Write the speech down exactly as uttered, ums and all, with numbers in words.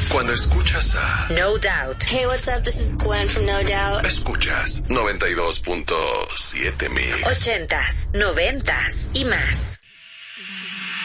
Cuando escuchas a No Doubt. Hey, what's up? This is Gwen from No Doubt. Escuchas noventa y dos punto siete Mix. Ochentas, noventas y más.